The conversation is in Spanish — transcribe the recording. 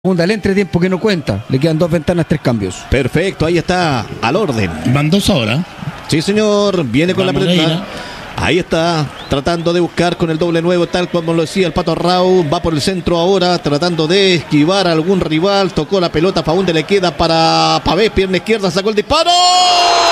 El entretiempo que no cuenta. Le quedan 2 ventanas, 3 cambios. Perfecto, ahí está, al orden. Van 2 ahora. Sí, señor, viene con Vamos, la pelota. Neira. Ahí está, tratando de buscar con el doble nuevo, tal como lo decía el Pato Rau. Va por el centro ahora, tratando de esquivar a algún rival. Tocó la pelota, Faúnde le queda para Pavés, pierna izquierda, sacó el disparo.